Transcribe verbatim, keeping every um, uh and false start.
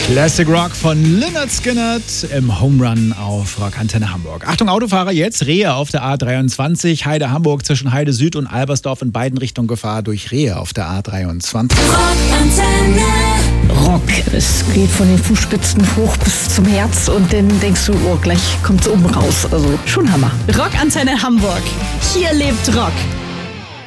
Classic Rock von Lynyrd Skynyrd im Home Run auf Rockantenne Hamburg. Achtung Autofahrer, jetzt Rehe auf der A dreiundzwanzig, Heide Hamburg zwischen Heide Süd und Albersdorf in beiden Richtungen Gefahr durch Rehe auf der A dreiundzwanzig. Rockantenne. Rock, es geht von den Fußspitzen hoch bis zum Herz und dann denkst du, oh, gleich kommt's oben raus. Also schon Hammer. Rockantenne Hamburg. Hier lebt Rock.